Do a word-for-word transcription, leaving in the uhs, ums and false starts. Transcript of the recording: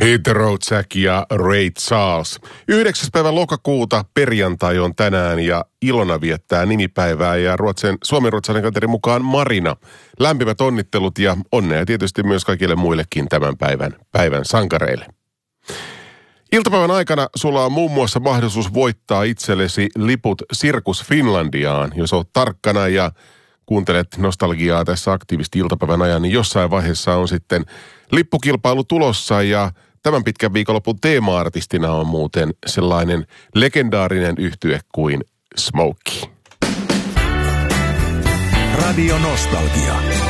Hit the Road Jack ja Ray Charles. yhdeksäs päivä lokakuuta perjantai on tänään ja Ilona viettää nimipäivää ja Ruotsin, suomenruotsalainen kalenterin mukaan Marina. Lämpimät onnittelut ja onnea tietysti myös kaikille muillekin tämän päivän, päivän sankareille. Iltapäivän aikana sulla on muun muassa mahdollisuus voittaa itsellesi liput Sirkus Finlandiaan. Jos olet tarkkana ja kuuntelet nostalgiaa tässä aktiivisesti iltapäivän ajan, niin jossain vaiheessa on sitten lippukilpailu tulossa ja tämän pitkän viikonlopun teema-artistina on muuten sellainen legendaarinen yhtye kuin Smokey. Radio Nostalgia.